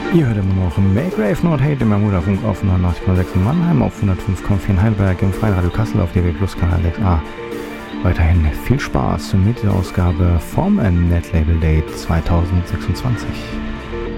Ihr hört immer noch Maygrave Not Hate im Bermuda-Funk auf 99,6 in Mannheim, auf 105,4 in Heidelberg, im Freien Radio Kassel auf DW Plus Kanal 6a. Weiterhin viel Spaß mit dieser Ausgabe vom Netlabel Date 2026.